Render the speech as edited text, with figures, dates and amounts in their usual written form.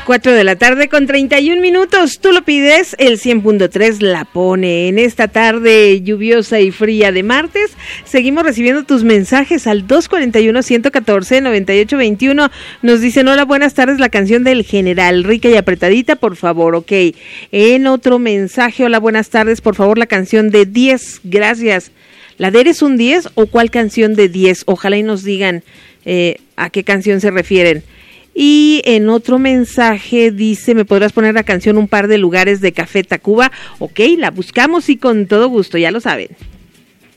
4:31 p.m. Tú lo pides, el 100.3 la pone. En esta tarde lluviosa y fría de martes, seguimos recibiendo tus mensajes al 241-114-9821. Nos dicen, hola, buenas tardes, la canción del General, rica y apretadita, por favor, ok. En otro mensaje, hola, buenas tardes, por favor, la canción de 10, gracias. ¿La de Eres un 10 o cuál canción de 10? Ojalá y nos digan a qué canción se refieren. Y en otro mensaje dice, ¿me podrás poner la canción Un par de lugares de Café Tacuba? Ok, la buscamos y con todo gusto, ya lo saben.